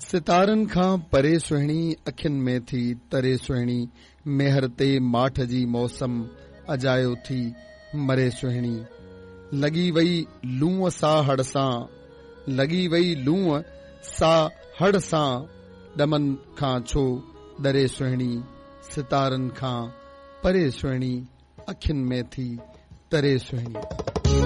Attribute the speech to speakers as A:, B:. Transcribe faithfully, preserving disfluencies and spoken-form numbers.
A: सितारनि खां परे सुहिणी अखियुनि में थी तरे सुहिणी मेहर ते माठ जी मौसम अजायो थी मरे सुहिणी लॻी वई लूंहं सां हड़ सां लॻी वई लूंहं सां हड़ सां ॾमनि खां छो डरे सुहिणी सितारनि खां परे सुहिणी अखियुनि में थी तरे सुहिणी।